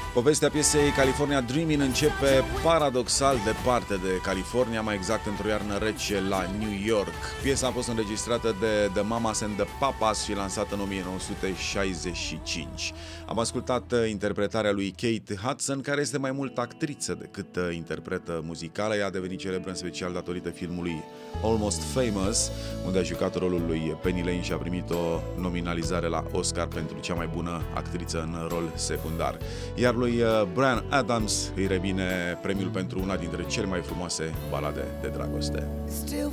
Povestea piesei California Dreamin' începe paradoxal departe de California, mai exact într-o iarnă rece la New York. Piesa a fost înregistrată de The Mamas and the Papas și lansată în 1965. Am ascultat interpretarea lui Kate Hudson, care este mai mult actriță decât interpretă muzicală. Ea a devenit celebră în special datorită filmului Almost Famous, unde a jucat rolul lui Penny Lane și a primit o nominalizare la Oscar pentru cea mai bună actriță în rol secundar. Iar lui Bryan Adams îi revine premiul pentru una dintre cele mai frumoase balade de dragoste.